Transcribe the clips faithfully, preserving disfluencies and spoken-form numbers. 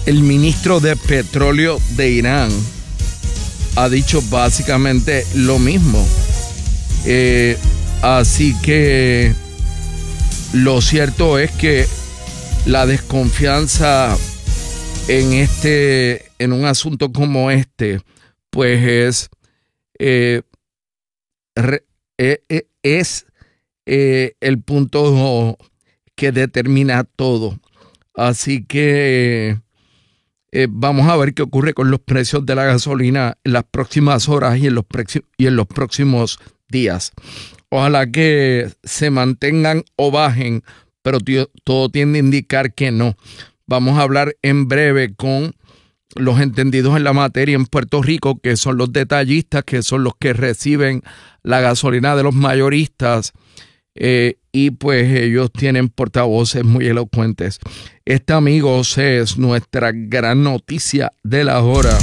El ministro de Petróleo de Irán ha dicho básicamente lo mismo. Eh, así que lo cierto es que la desconfianza en este, en un asunto como este, pues es, eh, re, eh, eh, es eh, el punto que determina todo. Así que Eh, vamos a ver qué ocurre con los precios de la gasolina en las próximas horas y en los, pre- y en los próximos días. Ojalá que se mantengan o bajen, pero tío, todo tiende a indicar que no. Vamos a hablar en breve con los entendidos en la materia en Puerto Rico, que son los detallistas, que son los que reciben la gasolina de los mayoristas. Eh, y pues ellos tienen portavoces muy elocuentes. Este, amigos, es nuestra gran noticia de la hora.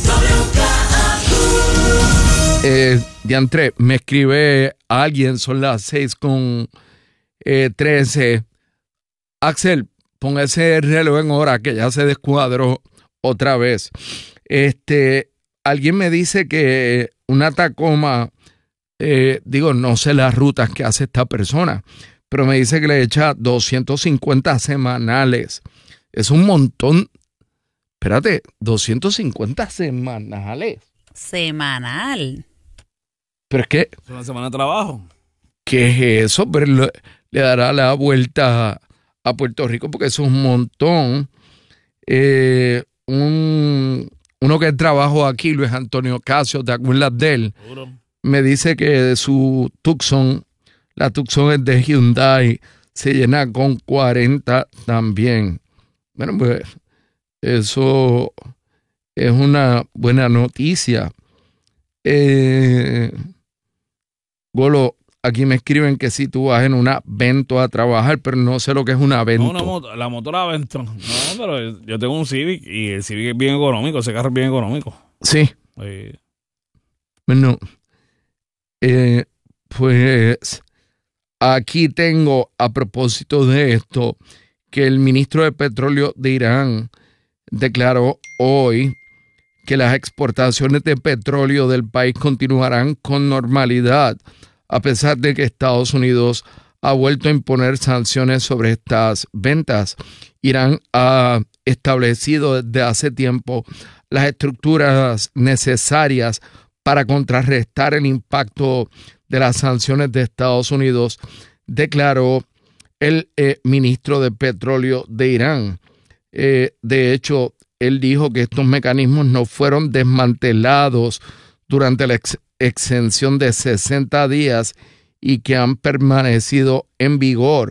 Eh, diantre, me escribe alguien, son las seis con trece. Axel, ponga ese reloj en hora que ya se descuadró otra vez. Este, alguien me dice que una Tacoma, Eh, digo, no sé las rutas que hace esta persona, pero me dice que le echa doscientos cincuenta semanales. Es un montón. Espérate, doscientos cincuenta semanales. Semanal. Pero es que... Es una semana de trabajo. ¿Qué es eso? Pero le, le dará la vuelta a Puerto Rico porque es un montón. Eh, un, uno que trabajo aquí, Luis Antonio Casio, ¿te acuerdas de él? Seguro. Me dice que su Tucson, la Tucson es de Hyundai, se llena con cuarenta también. Bueno, pues eso es una buena noticia. Eh, Golo, aquí me escriben que si tú vas en una Vento a trabajar, pero no sé lo que es una Vento. No, una moto, la motora Vento. No, pero yo tengo un Civic y el Civic es bien económico, ese carro es bien económico. Sí. Eh, Bueno, eh, pues aquí tengo, a propósito de esto, que el ministro de Petróleo de Irán declaró hoy que las exportaciones de petróleo del país continuarán con normalidad, a pesar de que Estados Unidos ha vuelto a imponer sanciones sobre estas ventas. Irán ha establecido desde hace tiempo las estructuras necesarias para contrarrestar el impacto de las sanciones de Estados Unidos, declaró el eh, ministro de Petróleo de Irán. Eh, de hecho, él dijo que estos mecanismos no fueron desmantelados durante la ex- exención de sesenta días y que han permanecido en vigor.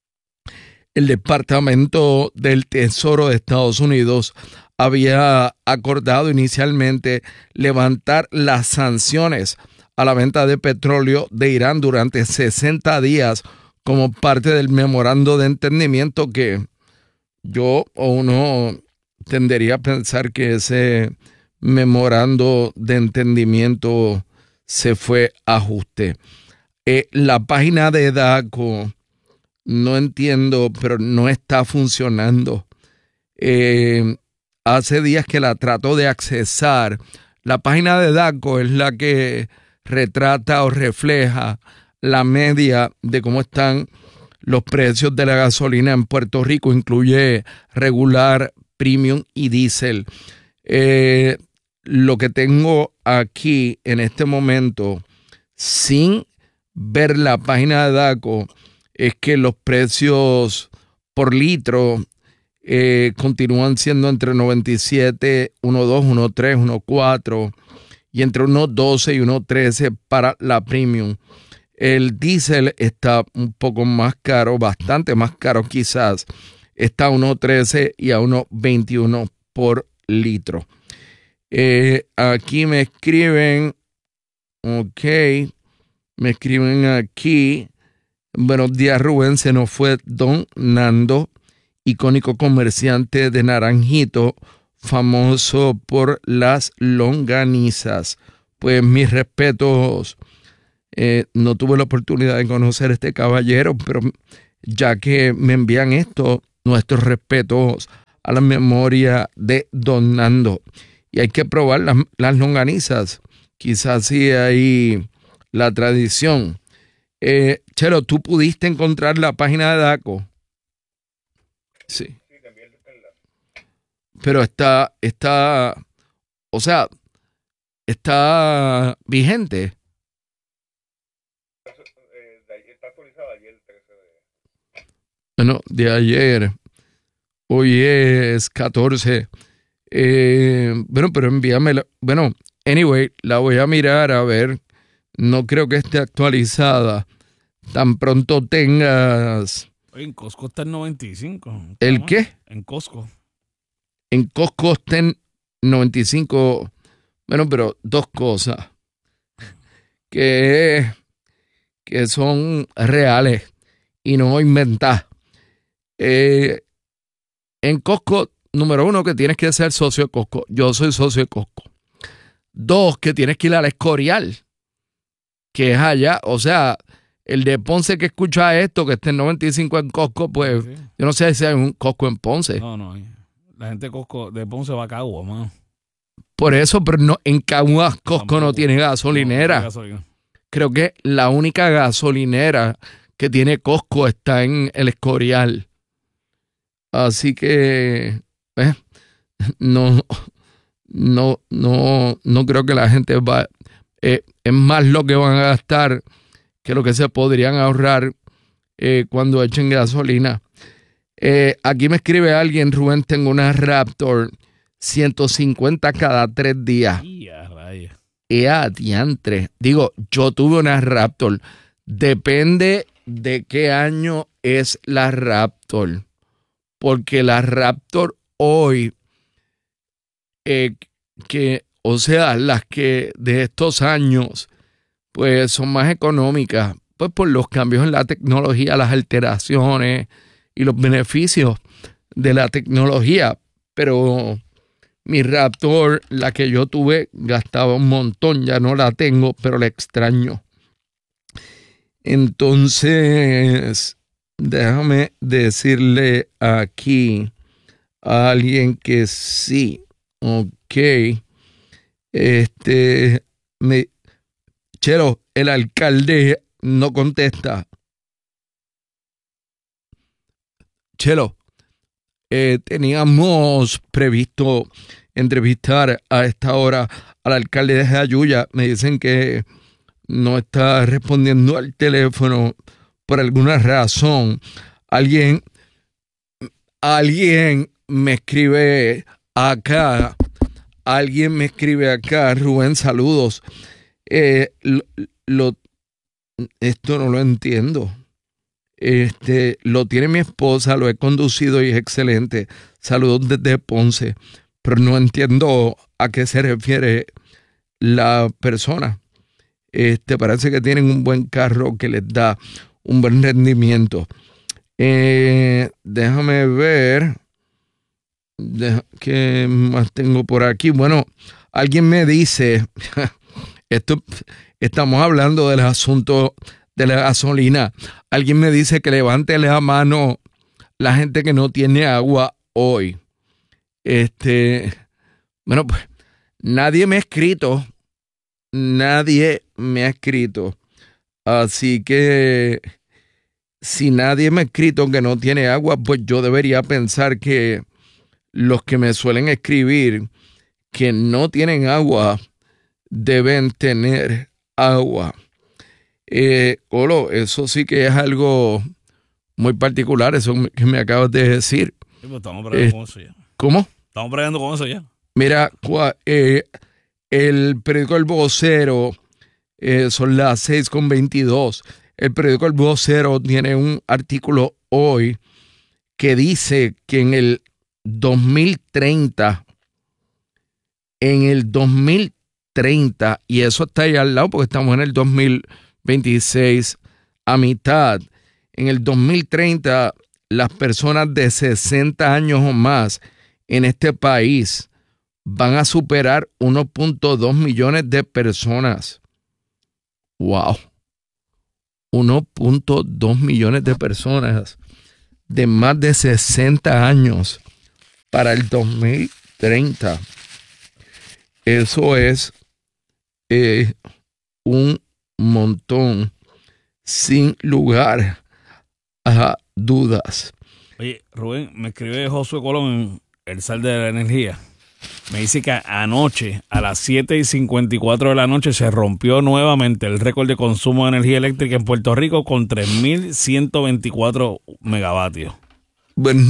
El Departamento del Tesoro de Estados Unidos había acordado inicialmente levantar las sanciones a la venta de petróleo de Irán durante sesenta días como parte del memorando de entendimiento que yo o uno tendería a pensar que ese memorando de entendimiento se fue a ajuste. Eh, la página de DACO, no entiendo, pero no está funcionando. Eh, hace días que la trato de accesar. La página de DACO es la que retrata o refleja la media de cómo están los precios de la gasolina en Puerto Rico. Incluye regular, premium y diésel. Eh, lo que tengo aquí en este momento, sin ver la página de DACO, es que los precios por litro eh, continúan siendo entre noventa y siete, uno punto dos, uno punto tres, uno punto cuatro y entre uno punto doce y uno punto trece para la premium. El diésel está un poco más caro, bastante más caro quizás. Está a uno punto trece y a uno punto veintiuno por litro. Eh, aquí me escriben, ok, me escriben aquí. Buenos días, Rubén. Se nos fue Don Nando, icónico comerciante de Naranjito, famoso por las longanizas. Pues mis respetos. Eh, no tuve la oportunidad de conocer a este caballero, pero ya que me envían esto, nuestros respetos a la memoria de Don Nando. Y hay que probar las, las longanizas. Quizás sí hay la tradición. Eh, Chelo, ¿tú pudiste encontrar la página de DACO? Sí. Pero está, está, o sea, está vigente. Está actualizada ayer el trece de... Bueno, de ayer. Hoy es catorce. Eh, bueno, pero envíamela. Bueno, anyway, la voy a mirar a ver. No creo que esté actualizada. Tan pronto tengas... Oye, en Costco está en noventa y cinco. ¿El qué? En Costco. En Costco está en noventa y cinco. Bueno, pero dos cosas que, que son reales y no inventadas. Eh, en Costco, número uno, que tienes que ser socio de Costco. Yo soy socio de Costco. Dos, que tienes que ir al Escorial, que es allá. O sea, el de Ponce que escucha esto, que esté en noventa y cinco en Costco, pues sí. Yo no sé si hay un Costco en Ponce. No, no. La gente de Costco de Ponce va a Cagua, mano. Por eso, pero no, en Caguas Costco Tampoco. no tiene gasolinera. No, no gasolina. Creo que la única gasolinera que tiene Costco está en el Escorial. Así que, eh, no, no, no, no creo que la gente va, eh, es más lo que van a gastar que lo que se podrían ahorrar eh, cuando echen gasolina. Eh, aquí me escribe alguien, Rubén, tengo una Raptor ciento cincuenta cada tres días. Ya, raya. Ea, diantre. Digo, yo tuve una Raptor. Depende de qué año es la Raptor. Porque la Raptor hoy, eh, que, o sea, las que de estos años, pues son más económicas, pues por los cambios en la tecnología, las alteraciones y los beneficios de la tecnología. Pero mi Raptor, la que yo tuve, gastaba un montón, ya no la tengo, pero la extraño. Entonces, déjame decirle aquí a alguien que sí, ok, este, me, Chelo, el alcalde no contesta. Chelo, eh, teníamos previsto entrevistar a esta hora al alcalde de Jayuya. Me dicen que no está respondiendo al teléfono por alguna razón. Alguien, alguien me escribe acá, alguien me escribe acá, Rubén, saludos. Eh, lo, lo, esto no lo entiendo. Este, lo tiene mi esposa, lo he conducido y es excelente. Saludos desde Ponce, pero no entiendo a qué se refiere la persona. Este, parece que tienen un buen carro que les da un buen rendimiento. Eh, déjame ver. Deja, ¿qué más tengo por aquí? Bueno, alguien me dice, esto, estamos hablando del asunto de la gasolina. Alguien me dice que levante la mano la gente que no tiene agua hoy. Este, bueno, pues nadie me ha escrito. Nadie me ha escrito. Así que si nadie me ha escrito que no tiene agua, pues yo debería pensar que los que me suelen escribir que no tienen agua deben tener agua. Eh, Colo, eso sí que es algo muy particular, eso que me acabas de decir. Sí, pues estamos bregando eh, con eso ya. ¿Cómo? Estamos bregando con eso ya. Mira, eh, el periódico El Vocero, eh, son las seis con veintidós. El periódico El Vocero tiene un artículo hoy que dice que en el dos mil treinta, en el dos mil treinta, y eso está ahí al lado porque estamos en el dos mil veintiséis a mitad, en el dos mil treinta las personas de sesenta años o más en este país van a superar uno punto dos millones de personas. ¡Wow! uno punto dos millones de personas de más de sesenta años para el dos mil treinta. Eso es eh, un montón, sin lugar a dudas. Oye, Rubén, me escribe Josué Colón, el sal de la energía. Me dice que anoche, a las siete y cincuenta y cuatro de la noche, se rompió nuevamente el récord de consumo de energía eléctrica en Puerto Rico con tres mil ciento veinticuatro megavatios. Bueno,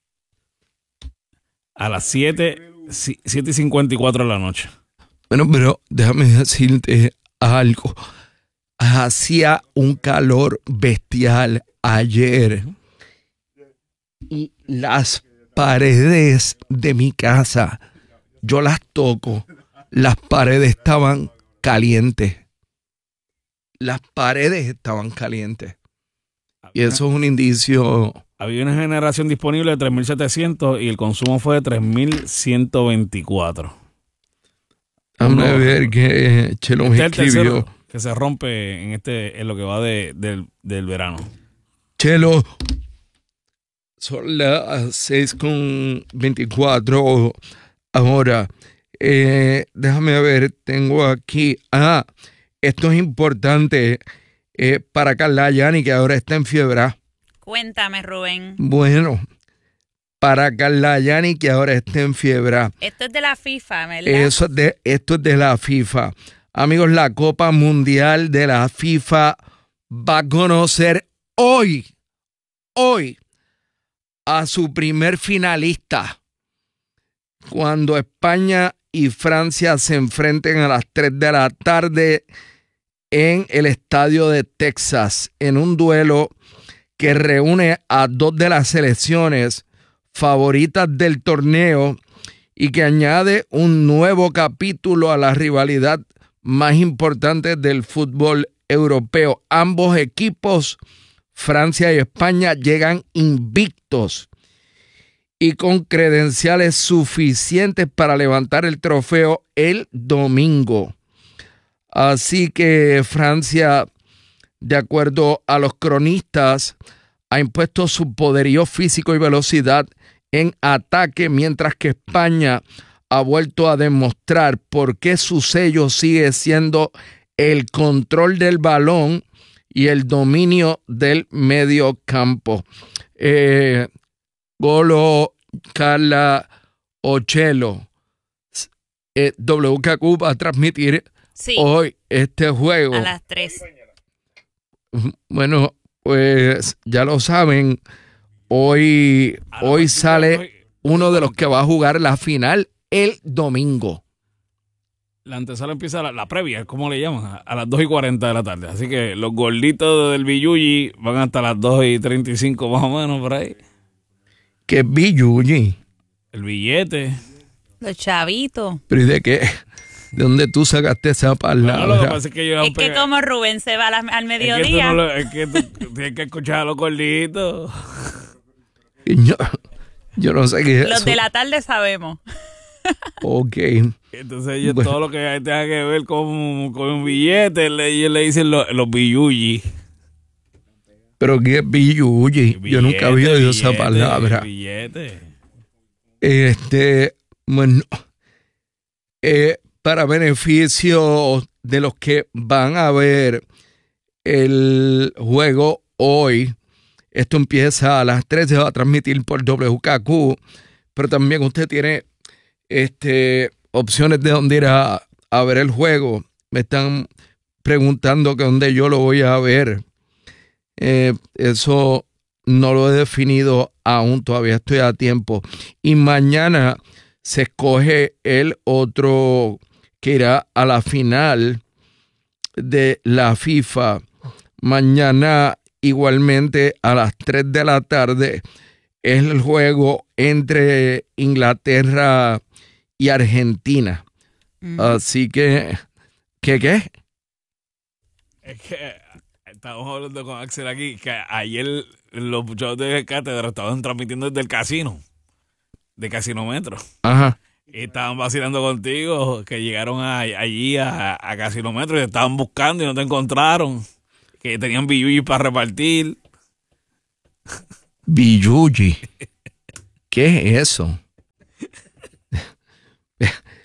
A las siete y cincuenta y cuatro de la noche. bueno, pero déjame decirte algo. Hacía un calor bestial ayer y las paredes de mi casa, yo las toco, las paredes estaban calientes. Las paredes estaban calientes. Y eso es un indicio. Había una generación disponible de tres mil setecientos y el consumo fue de tres mil ciento veinticuatro. Déjame ver que Chelo me Este es el escribió. tercero que se rompe en este en lo que va de, del, del verano. Chelo, son las seis con veinticuatro ahora. Eh, déjame ver, tengo aquí. Ah, esto es importante eh, para Carla Yani, que ahora está en fiebre. Cuéntame, Rubén. Bueno, para Carla Yani, que ahora está en fiebre. Esto es de la FIFA, ¿verdad? Eso es de, esto es de la FIFA. Amigos, la Copa Mundial de la FIFA va a conocer hoy, hoy, a su primer finalista. Cuando España y Francia se enfrenten a las tres de la tarde en el estadio de Texas, en un duelo que reúne a dos de las selecciones favoritas del torneo y que añade un nuevo capítulo a la rivalidad más importante del fútbol europeo. Ambos equipos, Francia y España, llegan invictos y con credenciales suficientes para levantar el trofeo el domingo. Así que Francia, de acuerdo a los cronistas, ha impuesto su poderío físico y velocidad en ataque, mientras que España ha vuelto a demostrar por qué su sello sigue siendo el control del balón y el dominio del medio campo. Eh, Golo, Carla, Ochelo, eh, W K Q va a transmitir Sí, hoy este juego. a las tres. Bueno, pues ya lo saben, hoy, hoy sale uno de los que va a jugar la final el domingo. La antesala empieza, la, la previa, ¿cómo le llaman? A, a las dos y cuarenta de la tarde. Así que los gorditos del Billuyi van hasta las dos y treinta y cinco más o menos por ahí. ¿Qué es Billuyi? El billete. Los chavitos. ¿Pero y de qué? ¿De dónde tú sacaste esa palabra? Bueno, lo que pasa es que yo Es que como Rubén se va a la- al Es que tú mediodía. no lo- es que tú tienes que escuchar a los gorditos. Yo, yo no sé qué es Los eso. de la tarde sabemos. Ok. Entonces ellos Bueno. todo lo que tenga que ver con, con un billete, le- ellos le dicen lo- los Billuyi. ¿Pero qué es Billuyi? Yo nunca había oído esa Billete, palabra. Billete. Este, bueno, eh, para beneficio de los que van a ver el juego hoy, esto empieza a las tres, se va a transmitir por W K Q, pero también usted tiene este, opciones de dónde ir a, a ver el juego. Me están preguntando que dónde yo lo voy a ver. Eh, eso no lo he definido aún, todavía estoy a tiempo. Y mañana se escoge el otro que irá a la final de la FIFA. Mañana igualmente a las tres de la tarde es el juego entre Inglaterra y Argentina. Mm. Así que, ¿qué qué? Es que estamos hablando con Axel aquí, que ayer los muchachos de Cátedra estaban transmitiendo desde el casino, de Casinómetro. Ajá. Y estaban vacilando contigo, que llegaron a- allí a, a Casinómetro y te estaban buscando y no te encontraron. Que tenían billuyi para repartir. Billuyi. ¿Qué es eso?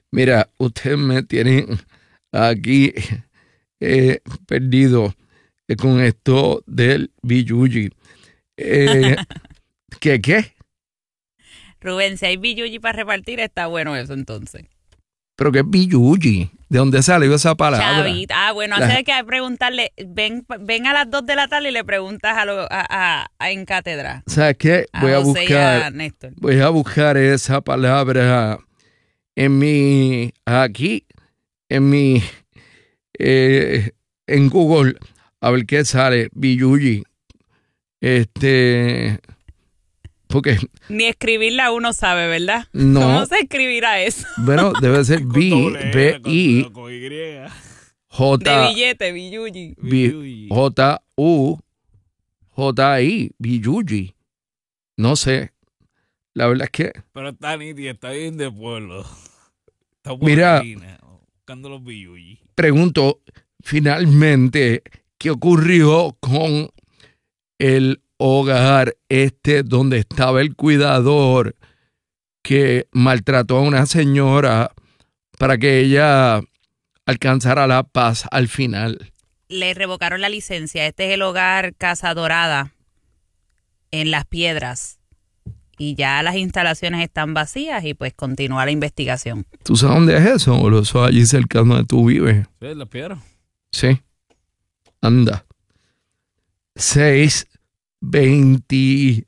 Mira, ustedes me tienen aquí eh, perdido eh, con esto del billuyi. Eh, ¿Qué qué? Rubén, si hay billuyi para repartir, está bueno eso entonces. ¿Pero qué es billuyi? ¿De dónde salió esa palabra? Chavita. Ah, bueno, La- hace que preguntarle, ven, ven a las dos de la tarde y le preguntas a, lo, a, a, a- en cátedra. ¿Sabes qué? A Voy a José y buscar, a Néstor. voy a buscar esa palabra en mi, aquí, en mi, eh, en Google, a ver qué sale, billuyi. Este, porque, Ni escribirla uno sabe, ¿verdad? No. ¿Cómo se escribirá eso? bueno, debe ser Con B, doble B, N, con- I, con Y. De J, billete, billuyi. B, J, U, J, I, billuyi. No sé. La verdad es que, Pero está nítida, está bien de pueblo. Está Mira. pueblerina, buscando los billuyi. pregunto, finalmente, ¿qué ocurrió con el hogar este donde estaba el cuidador que maltrató a una señora para que ella alcanzara la paz al final? Le revocaron la licencia. Este es el hogar Casa Dorada en Las Piedras. Y ya las instalaciones están vacías y pues continúa la investigación. ¿Tú sabes dónde es eso? ¿O lo sabes allí cerca donde tú vives? Sí, la piedra. Sí. Anda. seis veintinueve.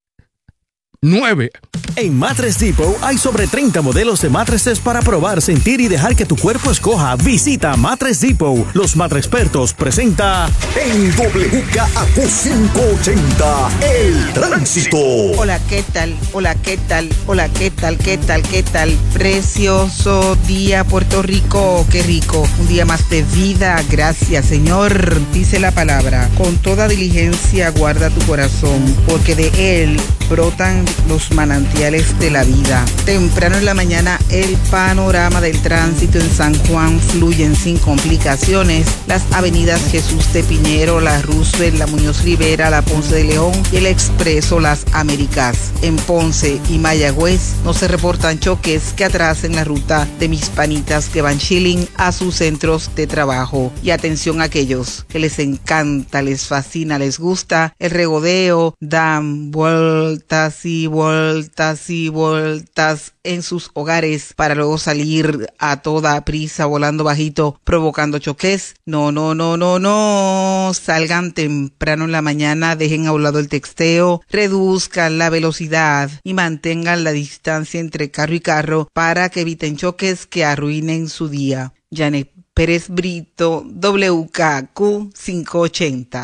En Mattress Depot hay sobre treinta modelos de mattresses para probar, sentir y dejar que tu cuerpo escoja. Visita Mattress Depot. Los Mattress Expertos presenta En W K A Q quinientos ochenta, el tránsito. Hola, ¿qué tal? Hola, ¿qué tal? Hola, ¿qué tal? ¿Qué tal? ¿Qué tal? Precioso día, Puerto Rico. Qué rico. Un día más de vida. Gracias, Señor. Dice la palabra. Con toda diligencia guarda tu corazón, porque de él brotan los manantiales de la vida. Temprano en la mañana, el panorama del tránsito en San Juan fluyen sin complicaciones. Las avenidas Jesús de Piñero, la Roosevelt, la Muñoz Rivera, la Ponce de León y el Expreso Las Américas. En Ponce y Mayagüez no se reportan choques que atrasen la ruta de mis panitas que van chilling a sus centros de trabajo. Y atención a aquellos que les encanta, les fascina, les gusta el regodeo, dan vueltas y vueltas y vueltas en sus hogares para luego salir a toda prisa volando bajito provocando choques. No, no, no, no, no. Salgan temprano en la mañana, dejen a un lado el texteo, reduzcan la velocidad y mantengan la distancia entre carro y carro para que eviten choques que arruinen su día. Janet Pérez Brito, W K Q quinientos ochenta.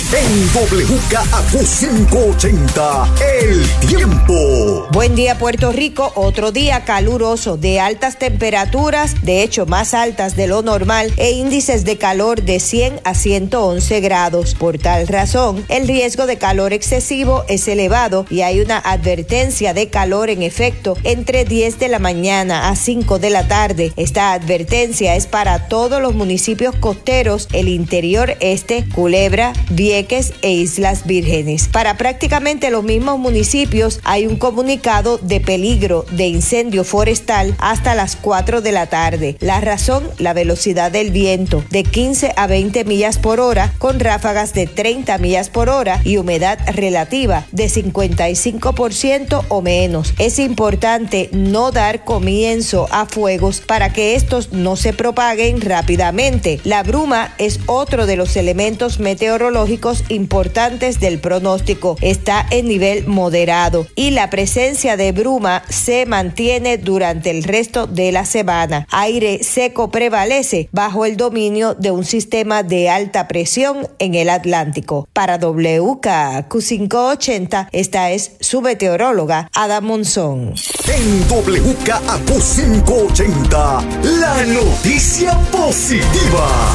En W K A Q quinientos ochenta, el tiempo. Buen día, Puerto Rico. Otro día caluroso de altas temperaturas, de hecho más altas de lo normal, e índices de calor de cien a ciento once grados. Por tal razón, el riesgo de calor excesivo es elevado y hay una advertencia de calor en efecto entre diez de la mañana a cinco de la tarde. Esta advertencia es para todos los municipios costeros, el interior este, Culebra, Vieques e Islas Vírgenes. Para prácticamente los mismos municipios hay un comunicado de peligro de incendio forestal hasta las cuatro de la tarde. La razón, la velocidad del viento de quince a veinte millas por hora con ráfagas de treinta millas por hora y humedad relativa de cincuenta y cinco por ciento o menos. Es importante no dar comienzo a fuegos para que estos no se propaguen rápidamente. La bruma es otro de los elementos meteorológicos importantes del pronóstico. Está en nivel moderado y la presencia de bruma se mantiene durante el resto de la semana. Aire seco prevalece bajo el dominio de un sistema de alta presión en el Atlántico. Para W K A Q quinientos ochenta, esta es su meteoróloga Ada Monzón. En W K A Q quinientos ochenta, la noticia positiva.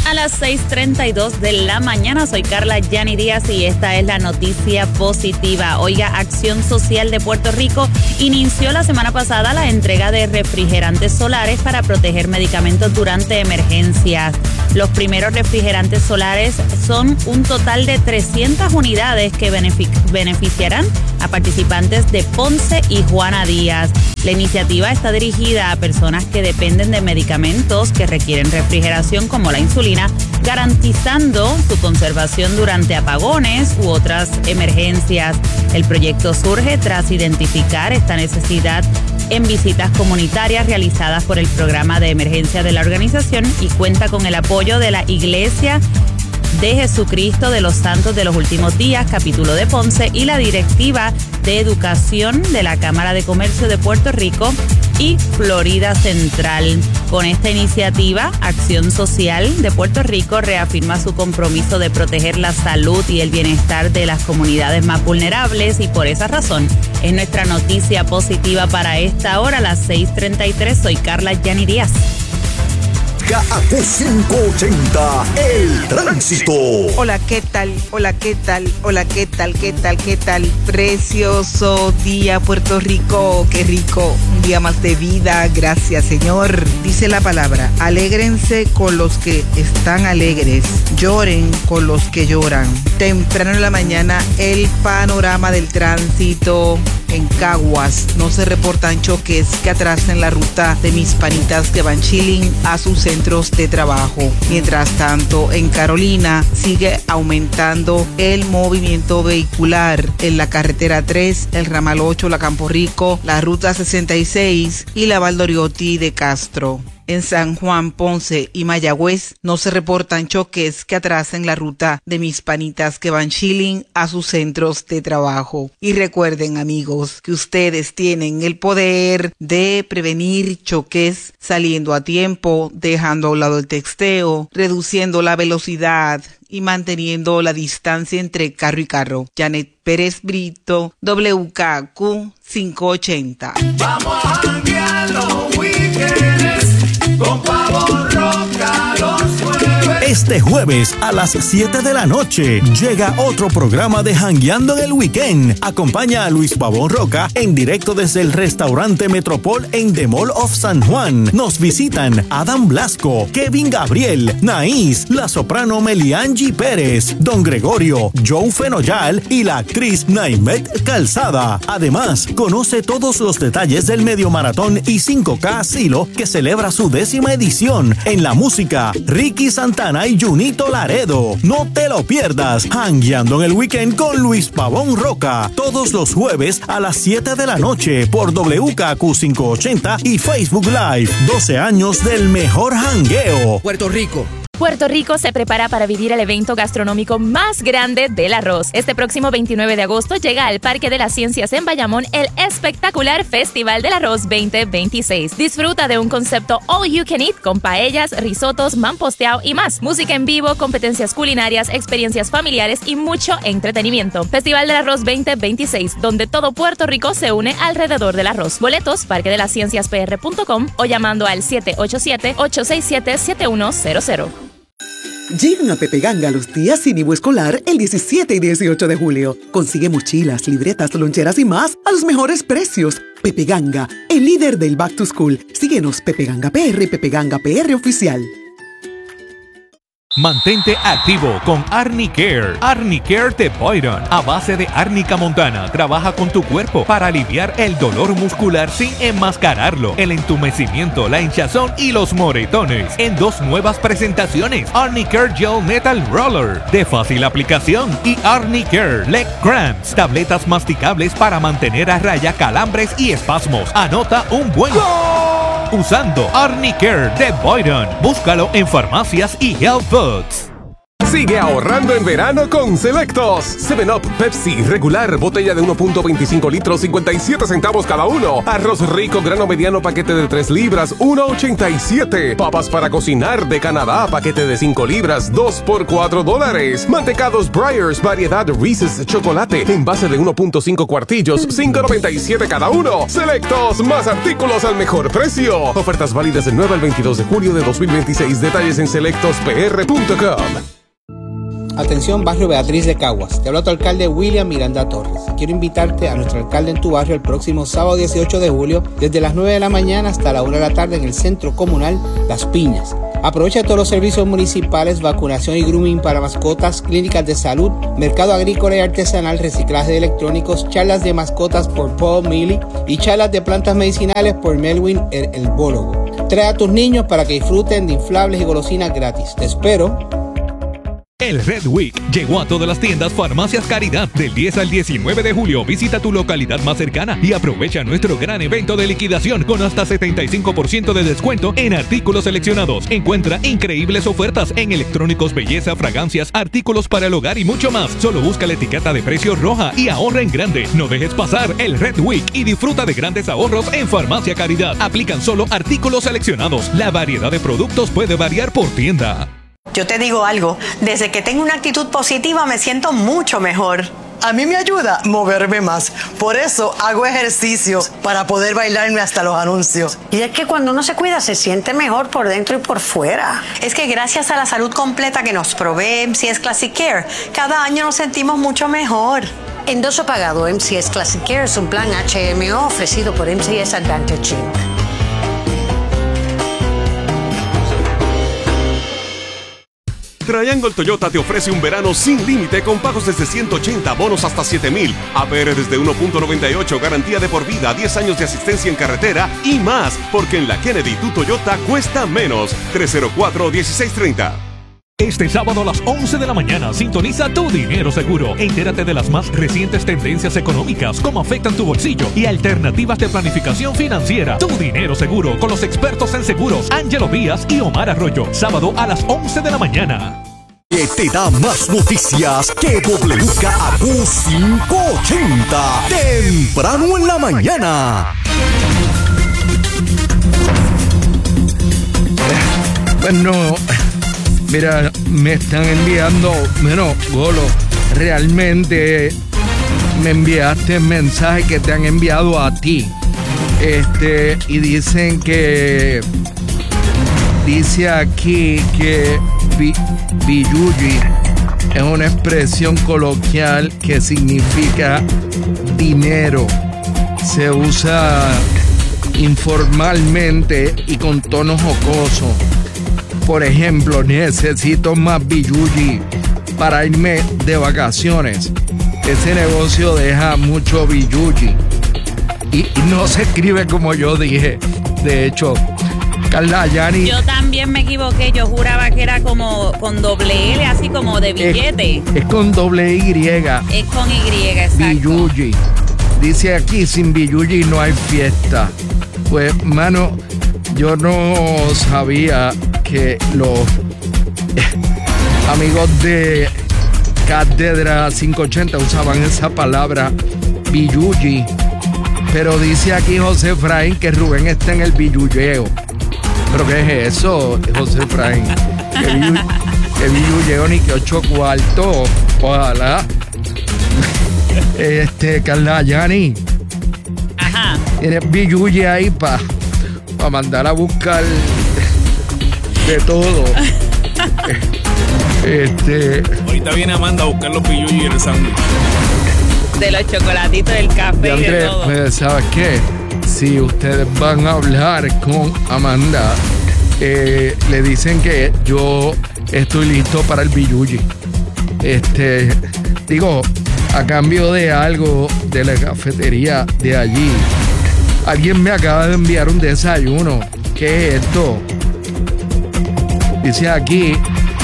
A las seis treinta y dos de la mañana, soy Carla Yanni Díaz y esta es la noticia positiva. Oiga, Acción Social de Puerto Rico inició la semana pasada la entrega de refrigerantes solares para proteger medicamentos durante emergencias. Los primeros refrigerantes solares son un total de trescientas unidades que benefic- beneficiarán a participantes de Ponce y Juana Díaz. La iniciativa está dirigida a personas que dependen de medicamentos que requieren refrigeración como la insulina, garantizando su conservación durante apagones u otras emergencias. El proyecto surge tras identificar esta necesidad en visitas comunitarias realizadas por el programa de emergencia de la organización y cuenta con el apoyo de la Iglesia de Jesucristo de los Santos de los Últimos Días, capítulo de Ponce, y la Directiva de Educación de la Cámara de Comercio de Puerto Rico y Florida Central. Con esta iniciativa, Acción Social de Puerto Rico reafirma su compromiso de proteger la salud y el bienestar de las comunidades más vulnerables y por esa razón es nuestra noticia positiva para esta hora, a las seis treinta y tres. Soy Carla Yanni Díaz. A Q quinientos ochenta, el tránsito. Hola, ¿qué tal? Hola, ¿qué tal? Hola, ¿qué tal? ¿Qué tal? ¿Qué tal? Precioso día, Puerto Rico. Qué rico. Un día más de vida. Gracias, Señor. Dice la palabra: alégrense con los que están alegres. Lloren con los que lloran. Temprano en la mañana, el panorama del tránsito. En Caguas no se reportan choques que atrasen la ruta de mis panitas que van chilling a sus centros de trabajo. Mientras tanto, en Carolina sigue aumentando el movimiento vehicular en la carretera tres, el ramal ocho, la Campo Rico, la ruta sesenta y seis y la Valdoriotti de Castro. En San Juan, Ponce y Mayagüez no se reportan choques que atrasen la ruta de mis panitas que van chilling a sus centros de trabajo. Y recuerden, amigos, que ustedes tienen el poder de prevenir choques saliendo a tiempo, dejando a un lado el texteo, reduciendo la velocidad y manteniendo la distancia entre carro y carro. Janet Pérez Brito, W K Q quinientos ochenta. Vamos a janguear los weekends con Pavón Roca los jueves. Este jueves a las siete de la noche llega otro programa de Jangueando en el Weekend. Acompaña a Luis Pavón Roca en directo desde el restaurante Metropol en The Mall of San Juan. Nos visitan Adam Blasco, Kevin Gabriel, Naís, la soprano Meliangi Pérez, Don Gregorio, Joe Fenoyal y la actriz Naimet Calzada. Además, conoce todos los detalles del medio maratón y cinco K Asilo que celebra su décima edición. En la música, Ricky Santana y Junito Laredo. No te lo pierdas. Jangueando en el Weekend con Luis Pavón Roca. Todos los jueves a las siete de la noche por W K Q quinientos ochenta y Facebook Live. doce años del mejor jangueo. Puerto Rico. Puerto Rico se prepara para vivir el evento gastronómico más grande del arroz. Este próximo veintinueve de agosto llega al Parque de las Ciencias en Bayamón el espectacular Festival del Arroz veinte veintiséis. Disfruta de un concepto all you can eat con paellas, risotos, mamposteado y más. Música en vivo, competencias culinarias, experiencias familiares y mucho entretenimiento. Festival del Arroz veinte veintiséis, donde todo Puerto Rico se une alrededor del arroz. Boletos, parque de las ciencias p r punto com o llamando al siete ocho siete, ocho seis siete, siete uno cero cero. Llegan a Pepe Ganga los días sin I V A escolar el diecisiete y dieciocho de julio. Consigue mochilas, libretas, loncheras y más a los mejores precios. Pepe Ganga, el líder del Back to School. Síguenos Pepe Ganga P R y Pepe Ganga P R Oficial. Mantente activo con Arnicare. Arnicare de Boyron. A base de árnica montana, trabaja con tu cuerpo para aliviar el dolor muscular sin enmascararlo, el entumecimiento, la hinchazón y los moretones. En dos nuevas presentaciones: Arnicare Gel Metal Roller, de fácil aplicación, y Arnicare Leg Cramps, tabletas masticables para mantener a raya calambres y espasmos. Anota un buen ¡Gol! Usando Arnicare de Boyron. Búscalo en farmacias y health foods. Sigue ahorrando en verano con Selectos. seven up, Pepsi, regular, botella de uno punto veinticinco litros, cincuenta y siete centavos cada uno. Arroz rico, grano mediano, paquete de tres libras, uno ochenta y siete. Papas para cocinar de Canadá, paquete de cinco libras, dos por cuatro dólares. Mantecados Breyers, variedad Reese's chocolate, envase de uno punto cinco cuartillos, cinco noventa y siete cada uno. Selectos, más artículos al mejor precio. Ofertas válidas del nueve al veintidós de julio de dos mil veintiséis. Detalles en selectos p r punto com. Atención, barrio Beatriz de Caguas. Te habla tu alcalde William Miranda Torres. Quiero invitarte a nuestro alcalde en tu barrio el próximo sábado dieciocho de julio desde las nueve de la mañana hasta la una de la tarde en el Centro Comunal Las Piñas. Aprovecha todos los servicios municipales, vacunación y grooming para mascotas, clínicas de salud, mercado agrícola y artesanal, reciclaje de electrónicos, charlas de mascotas por Paul Mealy y charlas de plantas medicinales por Melwin el Herbólogo. Trae a tus niños para que disfruten de inflables y golosinas gratis. Te espero. El Red Week llegó a todas las tiendas Farmacias Caridad. Del diez al diecinueve de julio visita tu localidad más cercana y aprovecha nuestro gran evento de liquidación con hasta setenta y cinco por ciento de descuento en artículos seleccionados. Encuentra increíbles ofertas en electrónicos, belleza, fragancias, artículos para el hogar y mucho más. Solo busca la etiqueta de precio roja y ahorra en grande. No dejes pasar el Red Week y disfruta de grandes ahorros en Farmacia Caridad. Aplican solo artículos seleccionados. La variedad de productos puede variar por tienda. Yo te digo algo, desde que tengo una actitud positiva me siento mucho mejor. A mí me ayuda moverme más, por eso hago ejercicio para poder bailarme hasta los anuncios. Y es que cuando uno se cuida se siente mejor por dentro y por fuera. Es que gracias a la salud completa que nos provee M C S Classic Care, cada año nos sentimos mucho mejor. Endoso pagado M C S Classic Care es un plan H M O ofrecido por M C S Advantage Incorporated. Triangle Toyota te ofrece un verano sin límite con pagos desde ciento ochenta, bonos hasta siete mil, A P R desde uno punto noventa y ocho, garantía de por vida, diez años de asistencia en carretera y más, porque en la Kennedy tu Toyota cuesta menos. tres cero cuatro, dieciséis treinta. Este sábado a las once de la mañana sintoniza Tu Dinero Seguro. Entérate de las más recientes tendencias económicas, cómo afectan tu bolsillo y alternativas de planificación financiera. Tu Dinero Seguro con los expertos en seguros Ángelo Díaz y Omar Arroyo. Sábado a las once de la mañana. Que te da más noticias que W K A Q quinientos ochenta. Temprano en la mañana. Bueno, mira, me están enviando, bueno, Golo, realmente me enviaste mensaje que te han enviado a ti. Este, y dicen que, dice aquí que bi, biyuji es una expresión coloquial que significa dinero. Se usa informalmente y con tono jocoso. Por ejemplo, necesito más biyuji para irme de vacaciones. Ese negocio deja mucho biyuji. Y, y no se escribe como yo dije. De hecho, Carla Yani. Yo también me equivoqué. Yo juraba que era como con doble L, así como de billete. Es, es con doble Y. Es con Y, exacto. Biyuji. Dice aquí, sin biyuji no hay fiesta. Pues, mano, yo no sabía que los amigos de Cátedra quinientos ochenta usaban esa palabra biyuji, pero dice aquí José Efraín que Rubén está en el biyuyeo. ¿Pero qué es eso, José Efraín? Que biyu, que biyuyeo ni que ocho cuartos, ojalá. Este, Carla Yani, ajá, tienes biyuyi ahí para pa mandar a buscar de todo. Este. Ahorita viene Amanda a buscar los biyuyi y el sándwich. De los chocolatitos, del café y, y de todo. Pues, ¿sabes qué? Si ustedes van a hablar con Amanda, eh, le dicen que yo estoy listo para el biyuyi. Este, digo, a cambio de algo de la cafetería de allí. Alguien me acaba de enviar un desayuno. ¿Qué es esto? Dice aquí.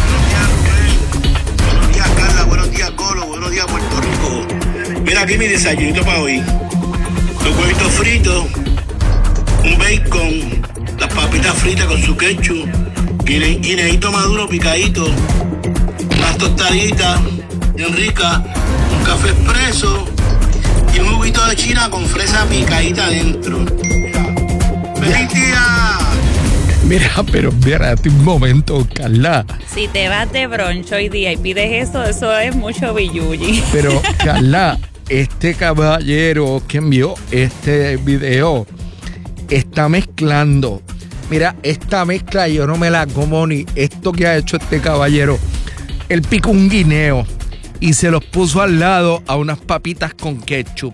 Buenos días, Carla. Buenos días, Golo. Buenos días, Puerto Rico. Mira aquí mi desayunito para hoy. Los huevitos fritos, un bacon, las papitas fritas con su ketchup, guineíto maduro picadito, unas tostaditas bien ricas, un café expreso y un juguito de China con fresa picadita adentro. ¡Feliz día! Mira, pero espérate un momento, Carla. Si te vas de brunch hoy día y pides eso, eso es mucho billuyi. Pero, Carla, este caballero que envió este video está mezclando. Mira, esta mezcla yo no me la como ni esto que ha hecho este caballero. Él picó un guineo y se los puso al lado a unas papitas con ketchup.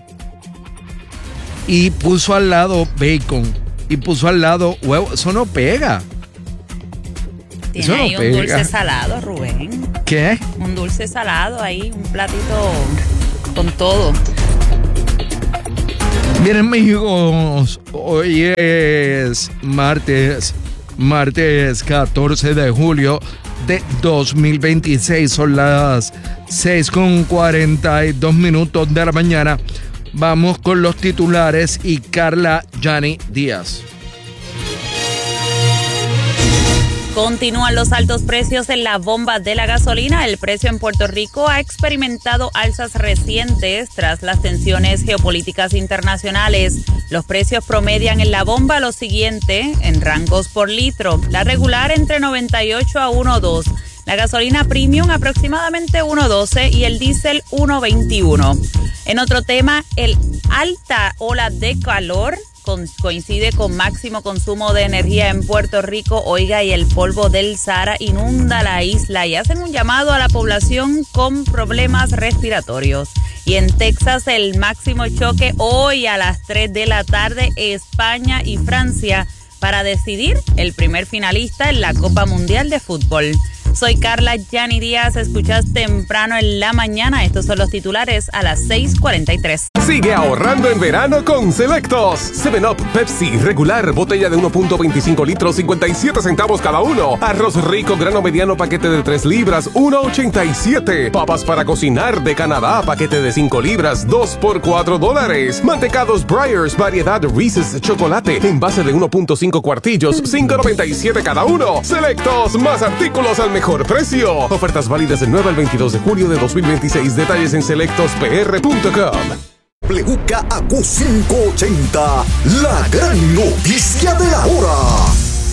Y puso al lado bacon. Y puso al lado huevo. Eso no pega. Tiene Eso no ahí un pega. dulce salado, Rubén. ¿Qué? Un dulce salado ahí, un platito con todo. Miren, amigos, hoy es martes, martes catorce de julio de dos mil veintiséis. Son las seis con cuarenta y dos minutos de la mañana. Vamos con los titulares y Carla Yani Díaz. Continúan los altos precios en la bomba de la gasolina. El precio en Puerto Rico ha experimentado alzas recientes tras las tensiones geopolíticas internacionales. Los precios promedian en la bomba lo siguiente en rangos por litro. La regular entre noventa y ocho a uno dos. La gasolina premium aproximadamente uno doce y el diésel uno veintiuno. En otro tema, el alta ola de calor con, coincide con máximo consumo de energía en Puerto Rico. Oiga, y el polvo del Sahara inunda la isla y hacen un llamado a la población con problemas respiratorios. Y en Texas, el máximo choque hoy a las tres de la tarde, España y Francia, para decidir el primer finalista en la Copa Mundial de Fútbol. Soy Carla Yani Díaz, escuchas temprano en la mañana. Estos son los titulares a las seis cuarenta y tres. Sigue ahorrando en verano con Selectos. seven up, Pepsi, regular, botella de uno punto veinticinco litros, cincuenta y siete centavos cada uno. Arroz rico, grano mediano, paquete de tres libras, uno ochenta y siete. Papas para cocinar de Canadá, paquete de cinco libras, dos por cuatro dólares. Mantecados Breyers, variedad Reese's chocolate, envase de uno punto cinco cuartillos, cinco noventa y siete cada uno. Selectos, más artículos al mejor precio. Ofertas válidas del nueve al veintidós de julio de dos mil veintiséis. Detalles en selectos p r punto com. W K A Q quinientos ochenta, la gran noticia de la hora.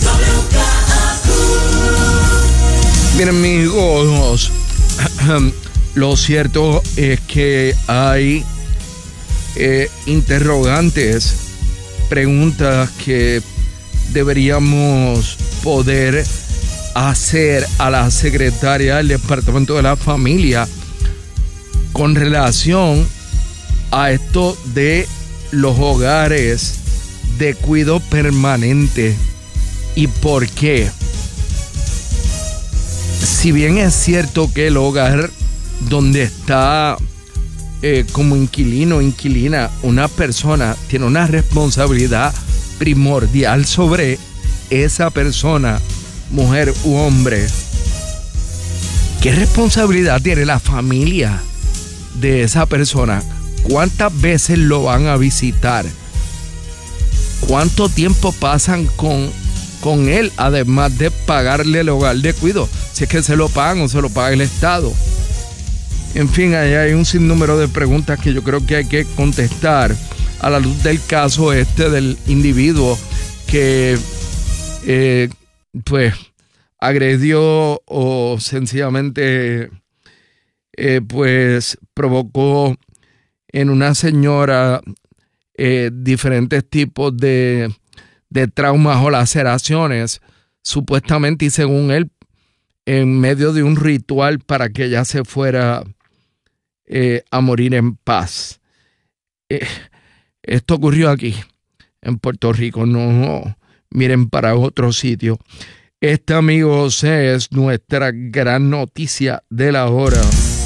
Bien, amigos, lo cierto es que hay eh, interrogantes, preguntas que deberíamos poder hacer a la secretaria del Departamento de la Familia con relación a esto de los hogares de cuidado permanente y por qué. Si bien es cierto que el hogar donde está eh, como inquilino o inquilina una persona tiene una responsabilidad primordial sobre esa persona, mujer u hombre, ¿qué responsabilidad tiene la familia de esa persona? ¿Cuántas veces lo van a visitar? ¿Cuánto tiempo pasan con, con él, además de pagarle el hogar de cuidado? Si es que se lo pagan o se lo paga el Estado. En fin, ahí hay un sinnúmero de preguntas que yo creo que hay que contestar a la luz del caso este del individuo que eh, pues agredió o sencillamente eh, pues provocó en una señora eh, diferentes tipos de, de traumas o laceraciones, supuestamente y según él, en medio de un ritual para que ella se fuera eh, a morir en paz. Eh, esto ocurrió aquí, en Puerto Rico, no miren para otro sitio. Esta, amigos, es nuestra gran noticia de la hora.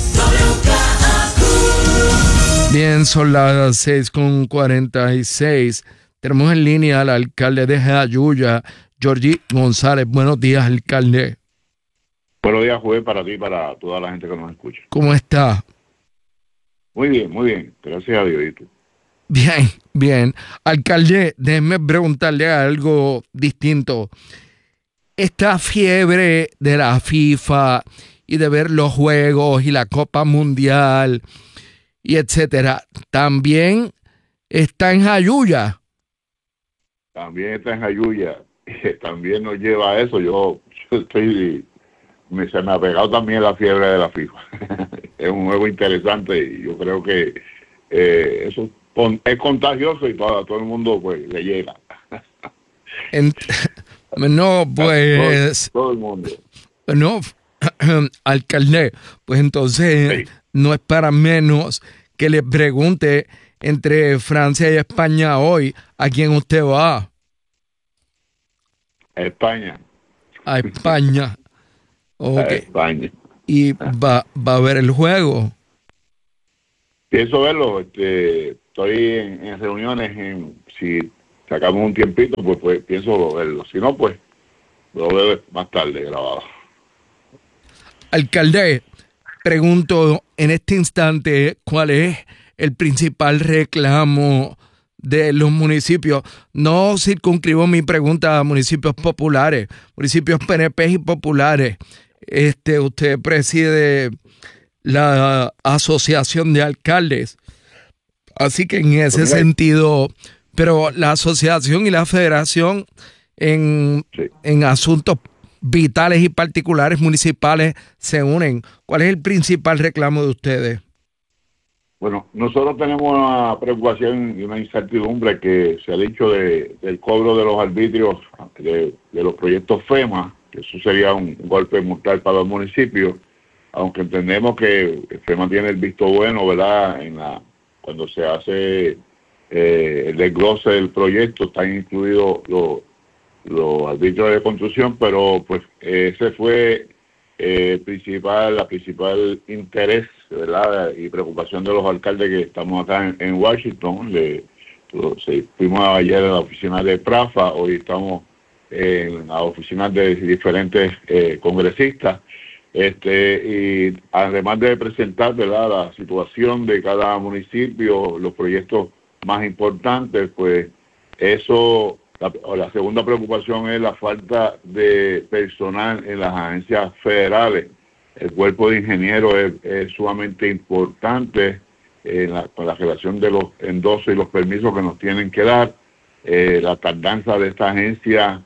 Bien, son las seis con cuarenta y seis. Tenemos en línea al alcalde de Jayuya, Georgie González. Buenos días, alcalde. Buenos días, juez, para ti y para toda la gente que nos escucha. ¿Cómo está? Muy bien, muy bien. Gracias a Dios. ¿Y tú? Bien, bien. Alcalde, déjeme preguntarle algo distinto. Esta fiebre de la FIFA y de ver los juegos y la Copa Mundial y etcétera, también está en Jayuya. También está en Jayuya. También nos lleva a eso. Yo, yo estoy, me, se me ha pegado también la fiebre de la FIFA. Es un juego interesante y yo creo que eh, eso es contagioso y todo, a todo el mundo pues le llega. En, no, pues... Todo, todo el mundo. No, alcalde, pues entonces sí. No es para menos que le pregunte entre Francia y España hoy, ¿a quién usted va? A España. A España. Okay. A España. ¿Y va, va a ver el juego? Pienso verlo. Este, estoy en, en reuniones. En, si sacamos un tiempito, pues, pues pienso verlo. Si no, pues lo veo más tarde grabado. Alcalde, pregunto en este instante cuál es el principal reclamo de los municipios. No circunscribo mi pregunta a municipios populares, municipios P N P y populares. Este, usted preside la Asociación de Alcaldes, así que en ese pues sentido, pero la asociación y la federación en, sí. en asuntos vitales y particulares municipales se unen. ¿Cuál es el principal reclamo de ustedes? Bueno, nosotros tenemos una preocupación y una incertidumbre que se ha dicho de, del cobro de los arbitrios de, de los proyectos FEMA, que eso sería un golpe mortal para los municipios, aunque entendemos que FEMA tiene el visto bueno, ¿verdad? En la, cuando se hace eh, el desglose del proyecto, están incluidos los, los arbitrios de construcción, pero pues ese fue eh, principal, la principal interés, ¿verdad? Y preocupación de los alcaldes que estamos acá en, en Washington. Le, lo, se, fuimos ayer a la oficina de PRAFA, hoy estamos en la oficina de diferentes eh, congresistas, este y además de presentar, ¿verdad?, la situación de cada municipio, los proyectos más importantes, pues eso, la, la segunda preocupación es la falta de personal en las agencias federales. El cuerpo de ingenieros es, es sumamente importante en la, con la relación de los endosos y los permisos que nos tienen que dar. Eh, la tardanza de esta agencia